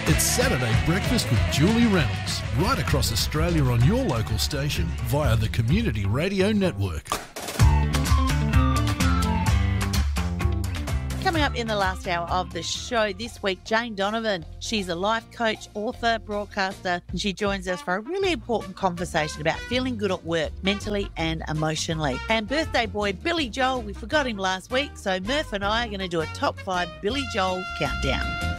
It's Saturday Breakfast with Julie Reynolds, right across Australia on your local station via the Community Radio Network. Coming up in the last hour of the show this week, Jane Donovan. She's a life coach, author, broadcaster, and she joins us for a really important conversation about feeling good at work, mentally and emotionally. And birthday boy Billy Joel, we forgot him last week, so Murph and I are going to do a top 5 Billy Joel countdown.